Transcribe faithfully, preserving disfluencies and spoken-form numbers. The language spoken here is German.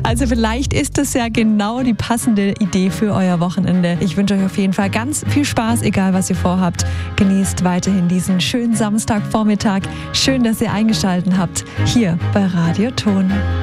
Also vielleicht ist das ja genau die passende Idee für euer Wochenende. Ich wünsche euch auf jeden Fall ganz viel Spaß, egal was ihr vorhabt. Genießt weiterhin diesen schönen Samstagvormittag. Schön, dass ihr eingeschaltet habt, hier bei Radio Ton.